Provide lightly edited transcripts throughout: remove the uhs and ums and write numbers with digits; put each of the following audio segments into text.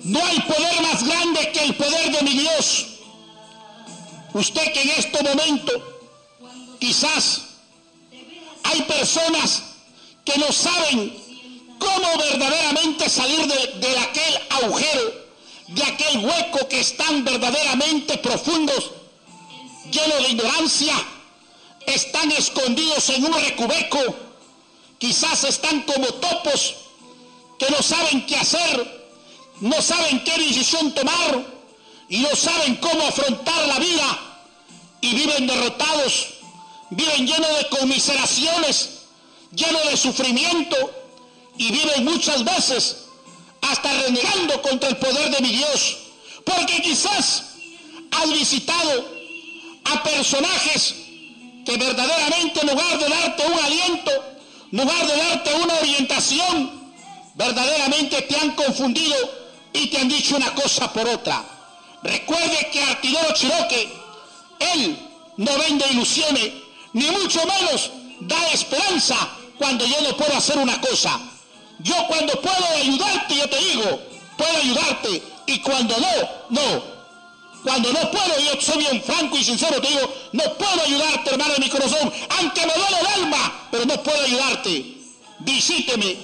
No hay poder más grande que el poder de mi Dios. Usted que en este momento quizás hay personas que no saben cómo verdaderamente salir de aquel agujero, de aquel hueco que están verdaderamente profundos, llenos de ignorancia, están escondidos en un recoveco, quizás están como topos que no saben qué hacer, no saben qué decisión tomar y no saben cómo afrontar la vida y viven derrotados, viven llenos de conmiseraciones, llenos de sufrimiento y viven muchas veces hasta renegando contra el poder de mi Dios, porque quizás has visitado a personajes que verdaderamente en lugar de darte un aliento, en lugar de darte una orientación, verdaderamente te han confundido y te han dicho una cosa por otra. Recuerde que Artidoro Chiroque, él no vende ilusiones, ni mucho menos da esperanza cuando yo no puedo hacer una cosa. Yo cuando puedo ayudarte, yo te digo, puedo ayudarte, y cuando no. Cuando no puedo, yo soy bien franco y sincero, te digo, no puedo ayudarte, hermano de mi corazón, aunque me duele el alma, pero no puedo ayudarte. Visíteme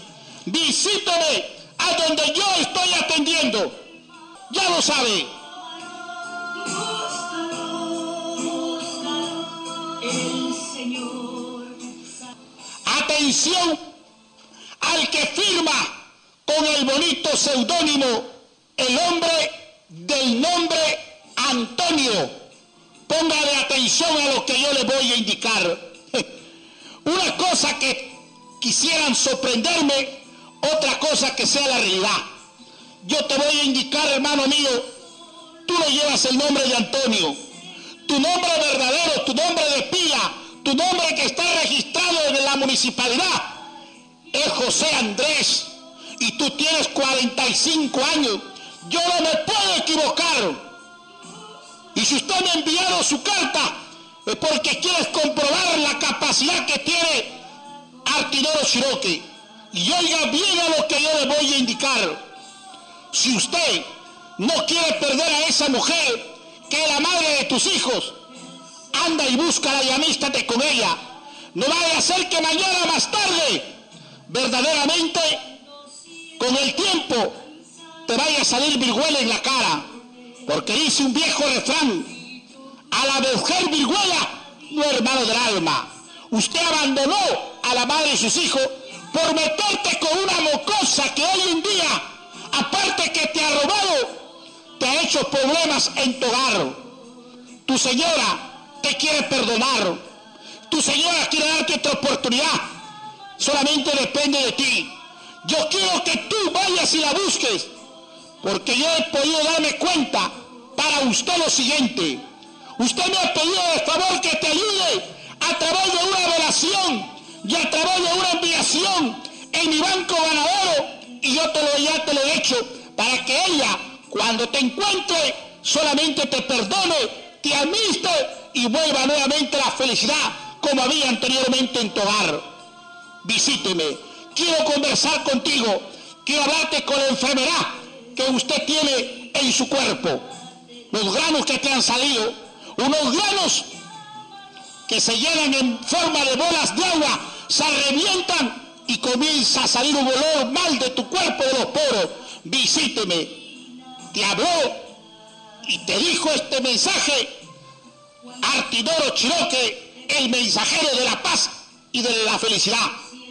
a donde yo estoy atendiendo. Ya lo sabe. Atención al que firma con el bonito seudónimo, el hombre del nombre Antonio. Póngale atención a lo que yo le voy a indicar. Una cosa que quisieran sorprenderme, otra cosa que sea la realidad. Yo te voy a indicar, hermano mío, tú no llevas el nombre de Antonio. Tu nombre verdadero, tu nombre de pila, tu nombre que está registrado en la municipalidad es José Andrés, y tú tienes 45 años. Yo no me puedo equivocar. Y si usted me ha enviado su carta, es porque quieres comprobar la capacidad que tiene Artidoro Chiroque. Y oiga bien a lo que yo le voy a indicar. Si usted no quiere perder a esa mujer, que es la madre de tus hijos, anda y búscala y amístate con ella. No vaya a ser que mañana más tarde, verdaderamente, con el tiempo, te vaya a salir viruela en la cara. Porque dice un viejo refrán, a la mujer viruela, no hermano del alma. Usted abandonó a la madre de sus hijos por meterte con una mocosa que hoy en día, aparte que te ha robado, te ha hecho problemas en tu hogar. Tu señora te quiere perdonar. Tu señora quiere darte otra oportunidad. Solamente depende de ti. Yo quiero que tú vayas y la busques, porque yo he podido darme cuenta para usted lo siguiente. Usted me ha pedido de favor que te ayude a través de una relación y a través de una enviación en mi banco ganadero, y yo ya te lo he hecho para que ella, cuando te encuentre, solamente te perdone, te amiste y vuelva nuevamente la felicidad como había anteriormente en tu hogar. Visíteme, quiero conversar contigo, quiero hablarte con la enfermedad que usted tiene en su cuerpo, los granos que te han salido, unos granos que se llenan en forma de bolas de agua, se revientan y comienza a salir un olor mal de tu cuerpo, de los poros. Visíteme. Te habló y te dijo este mensaje Artidoro Chiroque, el mensajero de la paz y de la felicidad.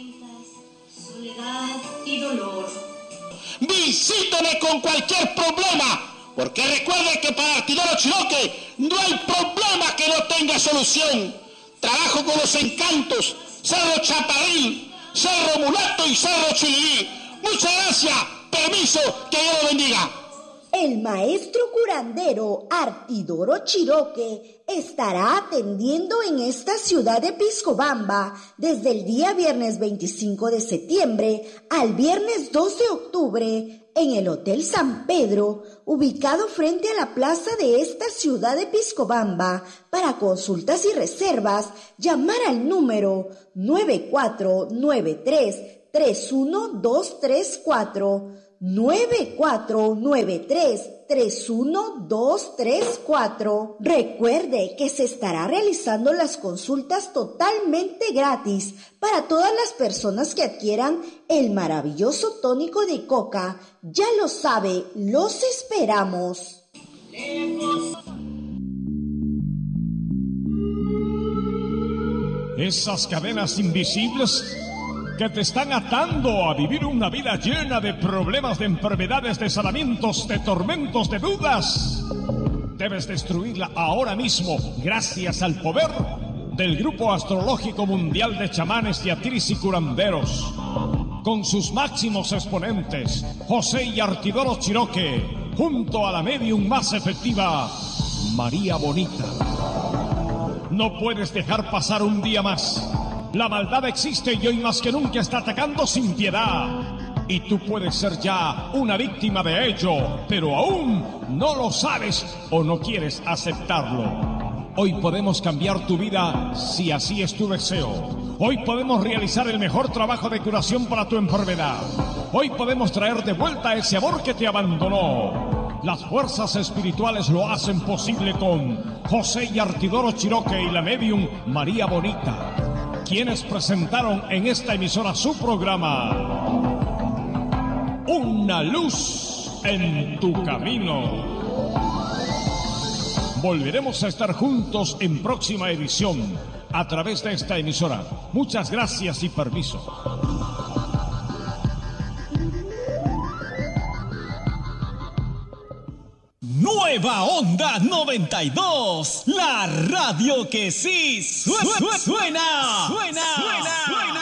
Soledad y dolor. Visíteme con cualquier problema, porque recuerde que para Artidoro Chiroque no hay problema que no tenga solución. Trabajo con los encantos, Cerro Chaparrín, Cerro Mulato y Cerro Chilirí. Muchas gracias, permiso, que Dios lo bendiga. El maestro curandero Artidoro Chiroque estará atendiendo en esta ciudad de Piscobamba desde el día viernes 25 de septiembre al viernes 2 de octubre en el Hotel San Pedro, ubicado frente a la plaza de esta ciudad de Piscobamba. Para consultas y reservas, llamar al número 9493-31234. 9493-31234. Recuerde que se estará realizando las consultas totalmente gratis para todas las personas que adquieran el maravilloso tónico de coca. Ya lo sabe, los esperamos. Esas cadenas invisibles que te están atando a vivir una vida llena de problemas, de enfermedades, de sanamientos, de tormentos, de dudas. Debes destruirla ahora mismo gracias al poder del Grupo Astrológico Mundial de Chamanes, Teatriz y Curanderos, con sus máximos exponentes, José y Artidoro Chiroque, junto a la medium más efectiva, María Bonita. No puedes dejar pasar un día más. La maldad existe y hoy más que nunca está atacando sin piedad. Y tú puedes ser ya una víctima de ello, pero aún no lo sabes o no quieres aceptarlo. Hoy podemos cambiar tu vida si así es tu deseo. Hoy podemos realizar el mejor trabajo de curación para tu enfermedad. Hoy podemos traer de vuelta ese amor que te abandonó. Las fuerzas espirituales lo hacen posible con José y Artidoro Chiroque y la medium María Bonita, quienes presentaron en esta emisora su programa Una luz en tu camino. Volveremos a estar juntos en próxima edición a través de esta emisora. Muchas gracias y permiso. Nueva Onda 92, la radio que sí suena.